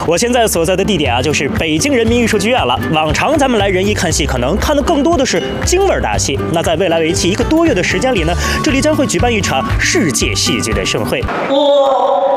我现在所在的地点啊，就是北京人民艺术剧院了。往常咱们来人艺看戏，可能看的更多的是京味大戏。那在未来为期1个多月的时间里呢，这里将会举办一场世界戏剧的盛会。 我